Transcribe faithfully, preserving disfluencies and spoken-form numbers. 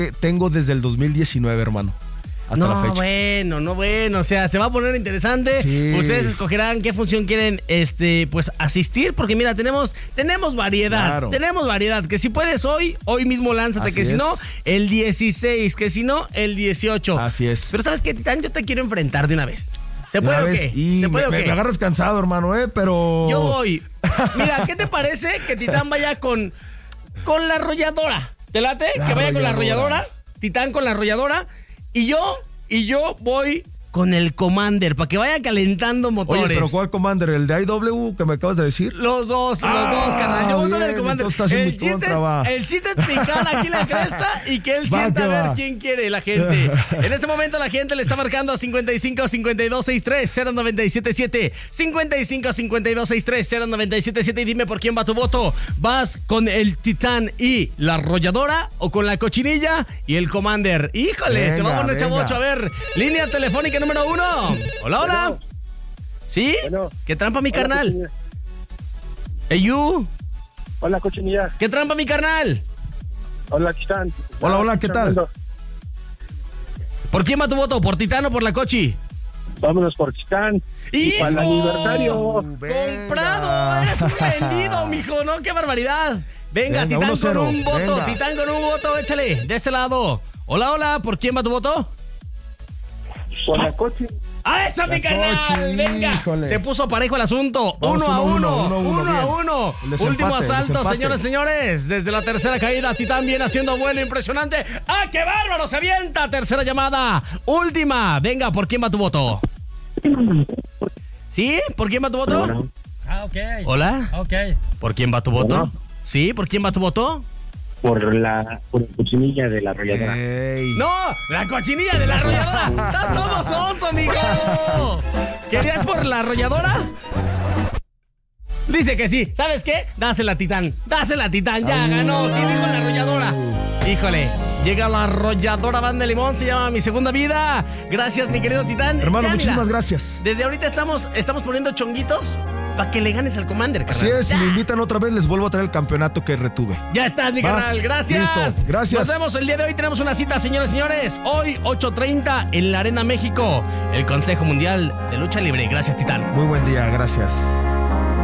tengo desde el dos mil diecinueve, hermano. Hasta no, la fecha. bueno, no bueno, o sea, se va a poner interesante. Sí. Ustedes escogerán qué función quieren, este, pues asistir, porque mira, tenemos, tenemos variedad, Claro. tenemos variedad. Que si puedes hoy, hoy mismo lánzate, Así que si es. no, el dieciséis, que si no, el dieciocho. Así es. Pero ¿sabes qué, Titán? Yo te quiero enfrentar de una vez. ¿Se puede Una o vez, qué? Y ¿Se puede me, o me, qué? me agarras cansado, hermano, ¿eh? Pero... Yo voy. Mira, ¿qué te parece que Titán vaya con, con la arrolladora? ¿Te late? La que vaya con la arrolladora. arrolladora. Titán con la arrolladora. Y yo, y yo voy con el Commander, para que vaya calentando motores. Oye, pero ¿cuál Commander? ¿El de I W que me acabas de decir? Los dos, los Ah, dos, carnal. Yo voy con el bien, Commander. entonces estás en El mi chiste, contra, va. es, el chiste es picar aquí la cresta y que él Va, sienta a que ver va. quién quiere la gente. En este momento la gente le está marcando a cincuenta y cinco cincuenta y dos sesenta y tres cero noventa y siete siete. cincuenta y cinco cincuenta y dos sesenta y tres cero noventa y siete siete. Y dime por quién va tu voto. ¿Vas con el Titán y la arrolladora o con la cochinilla y el Commander? Híjole, Venga, se va a poner venga. chavocho. A ver, línea telefónica número uno. Hola, hola. Bueno. ¿Sí? Bueno. ¿Qué trampa, mi Hola, carnal? cochinilla. Hey, you. Hola, cochinilla. ¿Qué trampa, mi carnal? Hola, Titán. Hola, hola, ¿qué tal? ¿Por quién va tu voto? ¿Por Titán o por la Cochi? Vámonos por Titán. Y para el ¡Hijo! aniversario. Venga. ¡Comprado! ¡Eres un vendido, mijo! ¿No? ¡Qué barbaridad! Venga, Venga, Titán uno con cero. un voto. Venga. Titán con un voto, échale. De este lado. Hola, hola. ¿Por quién va tu voto? Por la coche. ¡A esa, mi La carnal! Cochi, ¡Venga! híjole. Se puso parejo el asunto. Vamos, uno a uno, uno. uno, uno, Uno, uno, a bien. uno. El desempate, Último el asalto, desempate. señores, señores. Desde la tercera caída, Titán viene haciendo bueno, impresionante. ¡Ah, qué bárbaro! Se avienta. Tercera llamada. Última. Venga, ¿por quién va tu voto? ¿Sí? ¿Por quién va tu voto? Bueno. Ah, ok. Hola. Ok. ¿Por quién va tu voto? Bueno. ¿Sí? ¿Por quién va tu voto? Por la, por la cochinilla de la arrolladora. Ey. ¡No! ¡La cochinilla de la arrolladora! ¡Estás todo sonso, amigo! ¿Querías por la arrolladora? Dice que sí. ¿Sabes qué? Dásela, Titán. Dásela, Titán. Ya ganó. Sí, dijo la arrolladora. Híjole. Llega la arrolladora Banda de Limón. Se llama Mi Segunda Vida. Gracias, mi querido Titán. Hermano, Ya, muchísimas mira, gracias. Desde ahorita estamos, estamos poniendo chonguitos para que le ganes al Commander, carnal. Así es, si Ya. me invitan otra vez, les vuelvo a traer el campeonato que retuve. Ya estás, mi Va. canal. Gracias. Listo. Gracias. Nos vemos el día de hoy. Tenemos una cita, señores y señores. Hoy, ocho treinta, en la Arena México. El Consejo Mundial de Lucha Libre. Gracias, Titán. Muy buen día, gracias.